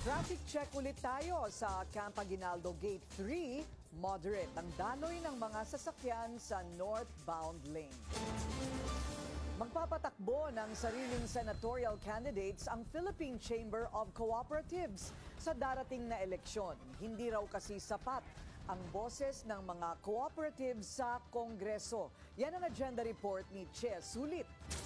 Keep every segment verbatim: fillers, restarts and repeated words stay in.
Traffic check ulit tayo sa Camp Aguinaldo Gate three. Moderate ang daloy ng mga sasakyan sa northbound lane. Magpapatakbo ng sariling senatorial candidates ang Philippine Chamber of Cooperatives sa darating na eleksyon. Hindi raw kasi sapat ang boses ng mga cooperatives sa Kongreso. Yan ang agenda report ni Che Sulit.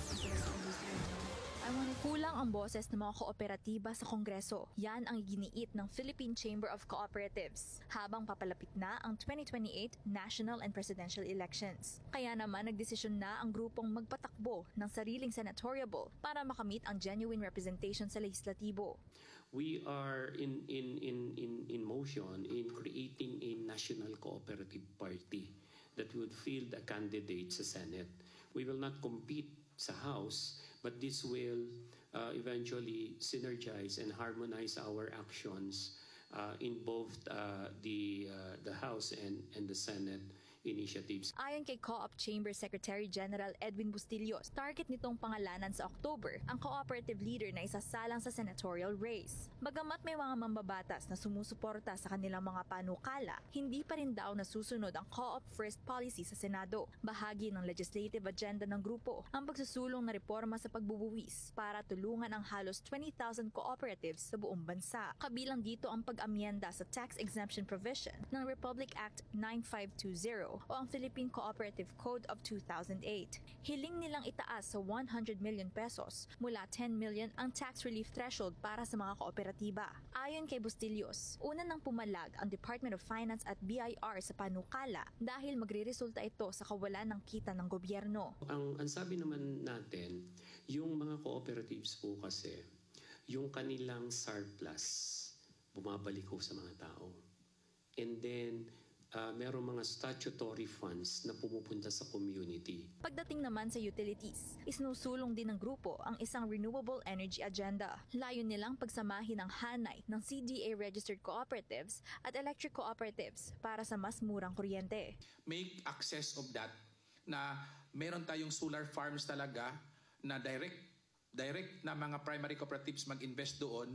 Kulang ang boses ng mga kooperatiba sa Kongreso. Yan ang iginiit ng Philippine Chamber of Cooperatives habang papalapit na ang twenty twenty-eight national and presidential elections. Kaya naman nagdesisyon na ang grupong magpatakbo ng sariling senatorial para makamit ang genuine representation sa legislatibo. We are in in in in in motion in creating a national cooperative party that would field a candidate sa Senate. We will not compete sa House, but this will uh, eventually synergize and harmonize our actions uh, in both uh, the uh, the House and and the Senate initiatives. Ayon kay Co-op Chamber Secretary General Edwin Bustillos, target nitong pangalanan sa October ang cooperative leader na isasalang sa senatorial race. Bagamat may mga mambabatas na sumusuporta sa kanilang mga panukala, hindi pa rin daw nasusunod ang Co-op First policy sa Senado. Bahagi ng legislative agenda ng grupo ang pagsusulong na reforma sa pagbubuwis para tulungan ang halos twenty thousand cooperatives sa buong bansa. Kabilang dito ang pag-amyenda sa tax exemption provision ng Republic Act nine five two zero o ang Philippine Cooperative Code of two thousand eight. Hiling nilang itaas sa one hundred million pesos mula ten million ang tax relief threshold para sa mga kooperatiba. Ayon kay Bustillos, una nang pumalag ang Department of Finance at B I R sa panukala dahil magreresulta ito sa kawalan ng kita ng gobyerno. Ang, ang sabi naman natin, yung mga cooperatives po kasi, yung kanilang surplus, bumabalik ko sa mga tao. And then, Uh, merong mga statutory funds na pumupunta sa community. Pagdating naman sa utilities, isinusulong din ng grupo ang isang renewable energy agenda. Layon nilang pagsamahin ang hanay ng C D A-registered cooperatives at electric cooperatives para sa mas murang kuryente. Make access of that na meron tayong solar farms talaga na direct direct na mga primary cooperatives mag-invest doon,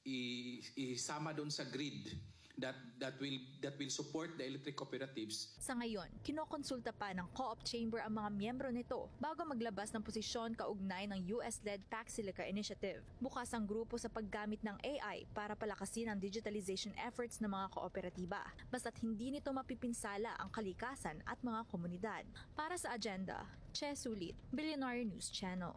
isama doon sa grid. That that will that will support the electric cooperatives. Sa ngayon, kinokonsulta pa ng Co-op Chamber ang mga miyembro nito bago maglabas ng posisyon kaugnay ng U S-led Pax Silica Initiative. Bukas ang grupo sa paggamit ng A I para palakasin ang digitalization efforts ng mga kooperatiba, basta't hindi nito mapipinsala ang kalikasan at mga komunidad. Para sa agenda, Che Sulit, Billionaire News Channel.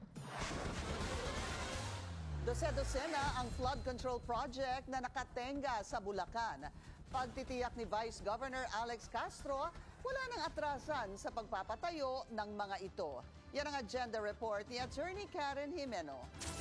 Dose-dosena ang flood control project na nakatenga sa Bulacan. Pagtitiyak ni Vice Governor Alex Castro, wala nang atrasan sa pagpapatayo ng mga ito. Yan ang agenda report ni Attorney Karen Jimeno.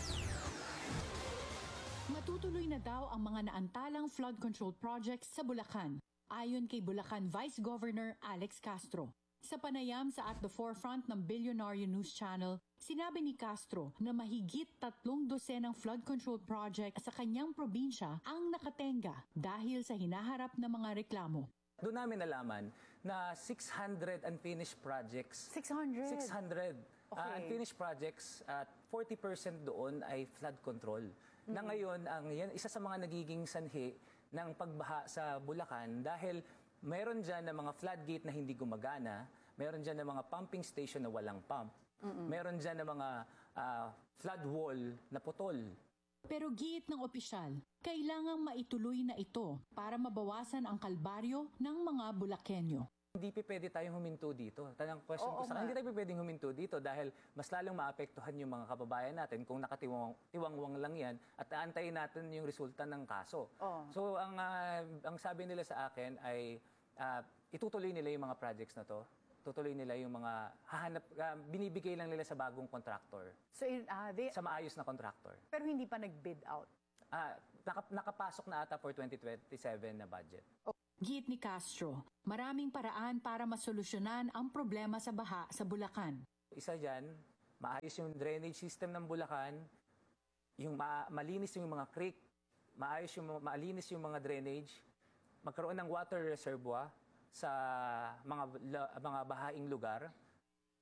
Matutuloy na daw ang mga naantalang flood control projects sa Bulacan, ayon kay Bulacan Vice Governor Alex Castro. Sa panayam sa At the Forefront ng Billionaire News Channel, sinabi ni Castro na mahigit tatlong dosenang flood control project sa kanyang probinsya ang nakatenga dahil sa hinaharap na mga reklamo. Doon namin nalaman na six hundred unfinished projects. six hundred? six hundred Okay. uh, unfinished projects at forty percent doon ay flood control. Mm-hmm. Na ngayon, ang, yan, isa sa mga nagiging sanhi ng pagbaha sa Bulacan dahil mayroon dyan na mga floodgate na hindi gumagana, mayroon dyan na mga pumping station na walang pump, mm-mm. Mayroon dyan na mga uh, flood wall na putol. Pero giit ng opisyal, kailangang maituloy na ito para mabawasan ang kalbaryo ng mga Bulakenyo. Hindi pa pwede tayong huminto dito. Tanang question Oo, ko sa hindi tayo pwedeng huminto dito dahil mas lalong maapektuhan yung mga kababayan natin kung nakatiwangwang lang yan at aantayin natin yung resulta ng kaso. Oh. So ang uh, ang sabi nila sa akin ay uh, itutuloy nila yung mga projects na to. Tutuloy nila yung mga hahanap, uh, binibigay lang nila sa bagong contractor. So, uh, they, sa maayos na contractor. Pero hindi pa nag-bid out? Uh, naka, nakapasok na ata for twenty twenty-seven na budget. Oh. Giit ni Castro, maraming paraan para masolusyonan ang problema sa baha sa Bulacan. Isa dyan, maayos yung drainage system ng Bulacan, yung ma- malinis yung mga creek, maayos yung, malinis yung mga drainage, magkaroon ng water reservoir sa mga, la- mga bahaing lugar,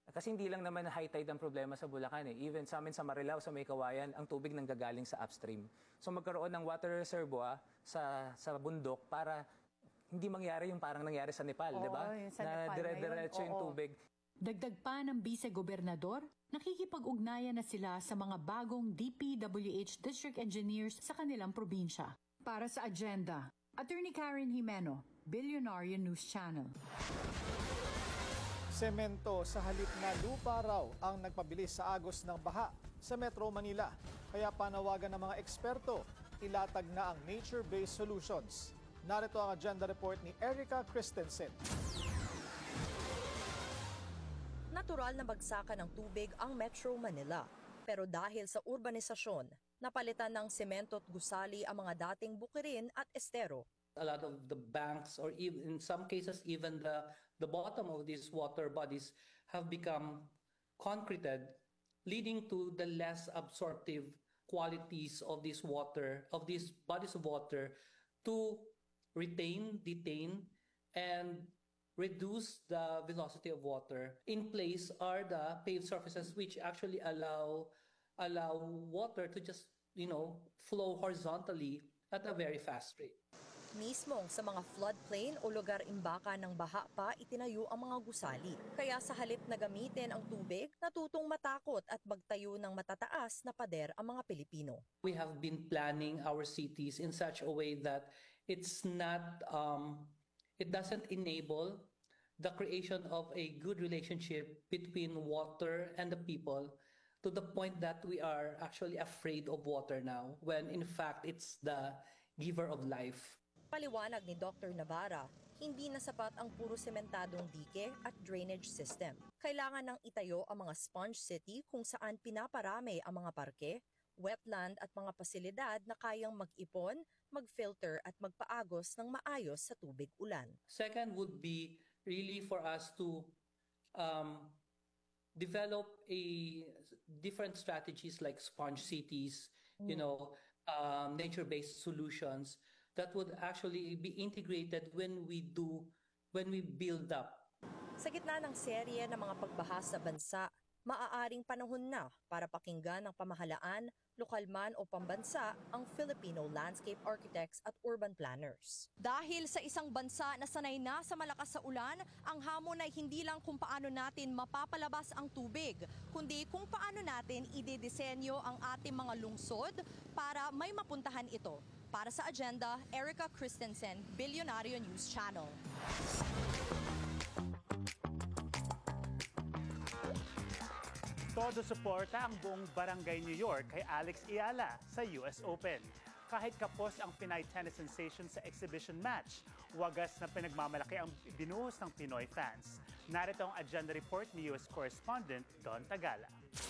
Kasi hindi lang naman high tide ang problema sa Bulacan eh. Even sa amin sa Marilao, sa May Kawayan, ang tubig nanggagaling sa upstream. So magkaroon ng water reservoir sa sa bundok para hindi mangyari yung parang nangyari sa Nepal, Oo, di ba? yung sa Na Nepal dire-diretso ngayon. yung Oo. tubig. Dagdag pa ng Vice-Gobernador, nakikipag-ugnayan na sila sa mga bagong D P W H district engineers sa kanilang probinsya. Para sa agenda, Attorney Karen Jimeno, Billionaire News Channel. Semento sa halip na lupa raw ang nagpabilis sa agos ng baha sa Metro Manila. Kaya panawagan ng mga eksperto, ilatag na ang nature-based solutions. Narito ang agenda report ni Erica Christensen. Natural na bagsakan ng tubig ang Metro Manila. Pero dahil sa urbanisasyon, napalitan ng semento at gusali ang mga dating bukirin at estero. A lot of the banks, or even in some cases even the the bottom of these water bodies have become concreted, leading to the less absorptive qualities of this water, of these bodies of water, to retain, detain, and reduce the velocity of water. In place are the paved surfaces which actually allow allow water to just, you know, flow horizontally at a very fast rate. Mismong sa mga floodplain o lugar imbaka ng baha pa itinayo ang mga gusali. Kaya sa halip na gamitin ang tubig, natutong matakot at magtayo ng matataas na pader ang mga Pilipino. We have been planning our cities in such a way that it's not, um, it doesn't enable the creation of a good relationship between water and the people, to the point that we are actually afraid of water now, when in fact it's the giver of life. Paliwanag ni Doctor Navarra, hindi na sapat ang puro sementadong dike at drainage system. Kailangan nang itayo ang mga sponge city kung saan pinaparami ang mga parke, wetland at mga pasilidad na kayang mag-ipon, mag-filter at magpaagos ng maayos sa tubig ulan. Second would be really for us to um, develop a different strategies like sponge cities, mm. you know, um, nature-based solutions that would actually be integrated when we do, when we build up. Sa gitna ng serye ng mga pagbaha sa bansa, maaaring panahon na para pakinggan ng pamahalaan, lokal man o pambansa ang Filipino landscape architects at urban planners. Dahil sa isang bansa na sanay na sa malakas sa ulan, ang hamon ay hindi lang kung paano natin mapapalabas ang tubig, kundi kung paano natin idedesenyo ang ating mga lungsod para may mapuntahan ito. Para sa agenda, Erica Christensen, Billionaire News Channel. Todo suporta ang buong Barangay New York kay Alex Ayala sa U S Open. Kahit kapos ang Pinay tennis sensation sa exhibition match, wagas na pinagmamalaki ang binuhos ng Pinoy fans. Narito ang agenda report ni U S correspondent Don Tagala.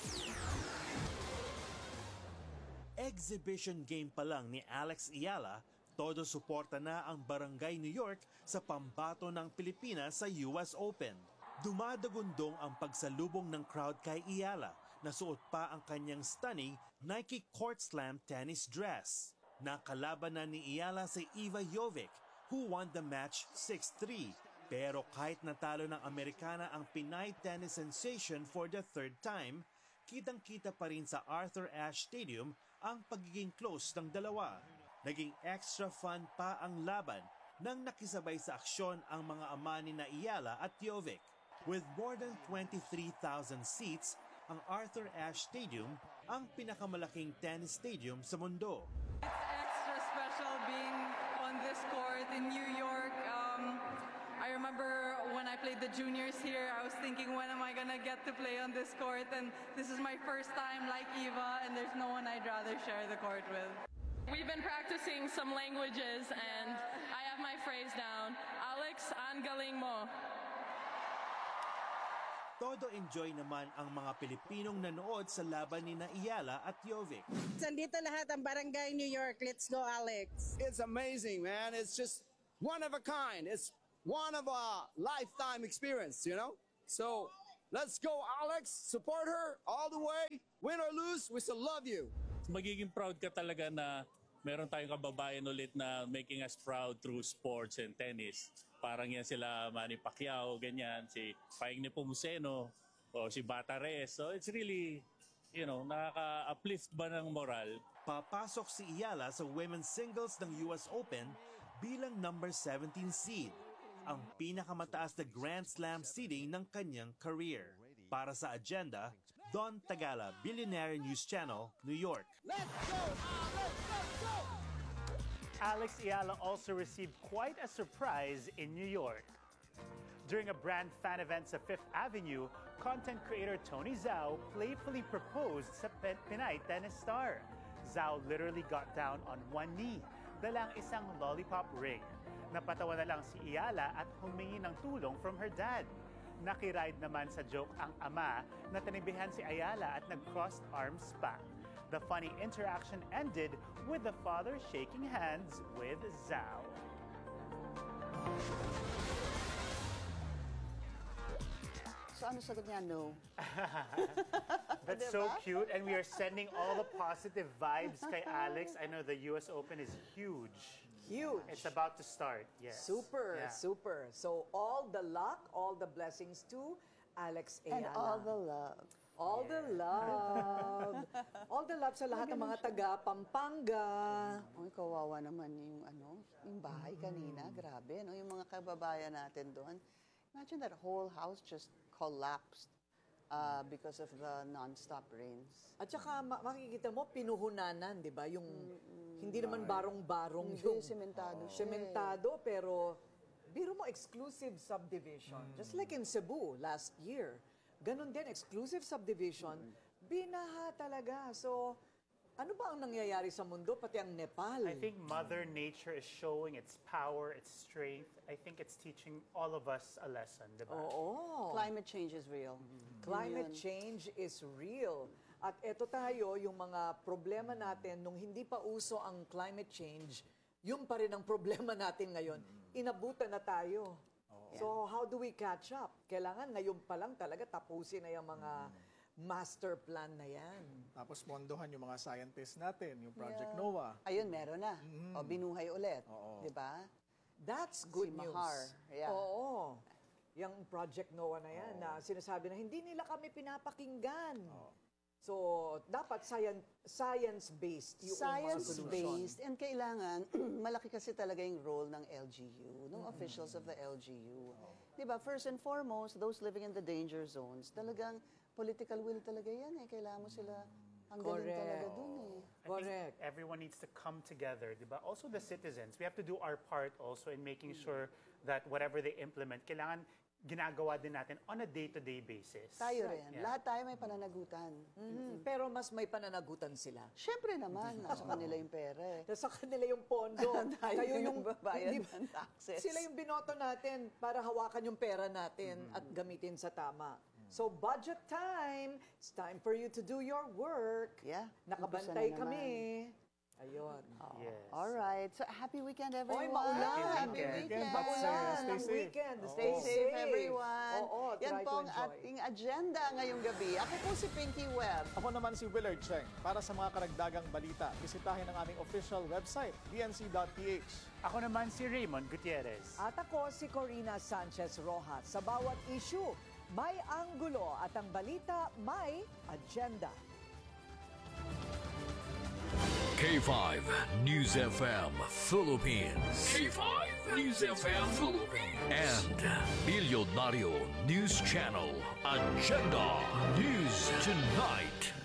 Exhibition game pa lang ni Alex Ayala, todo suporta na ang Barangay New York sa pambato ng Pilipinas sa U S Open. Dumadagundong ang pagsalubong ng crowd kay Ayala, na suot pa ang kanyang stunning Nike Court Slam tennis dress. Nakalaban na ni Ayala si Iva Jovic, who won the match six three. Pero kahit natalo ng Amerikana ang Pinay tennis sensation for the third time, kitang-kita pa rin sa Arthur Ashe Stadium ang pagiging close ng dalawa. Naging extra fun pa ang laban nang nakisabay sa aksyon ang mga ama ni na Ayala at Jovic. With more than twenty-three thousand seats, ang Arthur Ashe Stadium ang pinakamalaking tennis stadium sa mundo. It's extra special being on this court in New York. Um, I remember when I played the juniors here, I was thinking, when am I gonna get to play on this court? And this is my first time like Eva, and there's no one I'd rather share the court with. We've been practicing some languages, and I have my phrase down. Alex, ang galing mo. Todo enjoy naman ang mga Pilipinong nanood sa laban ni na Ayala at Jovic. Sandito lahat ang Barangay New York. Let's go, Alex. It's amazing, man. It's just one of a kind. It's one of a lifetime experience, you know? So, let's go, Alex. Support her all the way. Win or lose, we still love you. Magiging proud ka talaga na meron tayong kababayan ulit na making us proud through sports and tennis. Parang yan sila Manny Pacquiao, ganyan, si Paing Nepomuceno, o si Bata Reyes. So it's really, you know, nakaka-uplift ba ng moral? Papasok si Iyala sa women's singles ng U S Open bilang number seventeen seed, ang pinakamataas na Grand Slam seeding ng kanyang career. Para sa Agenda, Don Tagala, Billionaire News Channel, New York. Let's go, Alex! Let's go! Alex Iyala also received quite a surprise in New York. During a brand fan event sa Fifth Avenue, content creator Tony Zhao playfully proposed sa Pinay tennis star. Zhao literally got down on one knee, dalang isang lollipop ring. Napatawa na lang si Iyala at humingi ng tulong from her dad. Nakiride naman sa joke ang ama na tanibihan si Iyala at nag-crossed arms pa. The funny interaction ended with the father shaking hands with Zhao. So ano sagot niya? No. That's so cute, and we are sending all the positive vibes kay Alex. I know the U S Open is huge. Huge. It's about to start, yes. Super, Yeah. super. So all the luck, all the blessings to Alex And Iyala. all the love. All the love. All the love sa lahat ng mga taga Pampanga. Ay, kawawa naman yung ano, yung bahay kanina. Grabe, no? Yung mga kababayan natin doon. Imagine that whole house just collapsed uh, because of the non-stop rains. At saka ma- makikita mo, pinuhunanan, di ba? Yung hindi naman barong-barong Hindi, yung sementado siya eh. sementado, pero biro mo exclusive subdivision. Just like in Cebu last year. Ganon din, exclusive subdivision. Binaha talaga. So, ano ba ang nangyayari sa mundo? Pati ang Nepal. I think Mother Nature is showing its power, its strength. I think it's teaching all of us a lesson, di ba? Oo. Climate change is real. Climate Yun. change is real. At eto tayo, yung mga problema natin, nung hindi pa uso ang climate change, yun pa rin ang problema natin ngayon. Inabutan na tayo. So how do we catch up? Kailangan ngayon pa lang talaga tapusin na yung mga master plan na yan. Tapos pondohan yung mga scientists natin, yung Project Yeah. NOAA. Ayun, meron na. Mm. O, binuhay ulit. Oo. Di ba? That's good Si news. Mahar, yeah. Oo. Yung Project NOAA na yan, na sinasabi na hindi nila kami pinapakinggan. So, dapat science, science-based yung mga solution. Science-based. And kailangan, malaki kasi talaga yung role ng L G U, ng officials of the L G U. Di ba? First and foremost, those living in the danger zones, talagang political will talaga yan eh. Kailangan mo sila hanggaling talaga dun eh. I think everyone needs to come together, di ba? Also the citizens, we have to do our part also in making sure that whatever they implement, kailangan ginagawa din natin on a day-to-day basis. Tayo rin. Yeah. Lahat tayo may pananagutan. Mhm. Pero mas may pananagutan sila. Siyempre naman, nasa kanila yung pera eh. Nasa kanila yung pondo. Tayo Kayo yung yung nagbabayad di- ng taxes. Sila yung binoto natin para hawakan yung pera natin at gamitin sa tama. So budget time. It's time for you to do your work. Yeah. Nakabantay umpisa na kami. naman. Ayun. Yes. All right. So happy weekend everyone. Oy, maulan. Happy Happy weekend. Maulan Stay ng safe. weekend. Stay safe, everyone. Oo, Yan try po to ang enjoy. ating agenda ngayong gabi. Ako po si Pinky Webb. Ako naman si Willard Cheng. Para sa mga karagdagang balita, bisitahin ang aming official website, d n c dot p h. Ako naman si Raymond Gutierrez. At ako si Corina Sanchez Rojas. Sa bawat issue, may anggulo at ang balita may agenda. K five News F M Philippines. K five News F M Philippines. And Billionario News Channel Agenda News Tonight.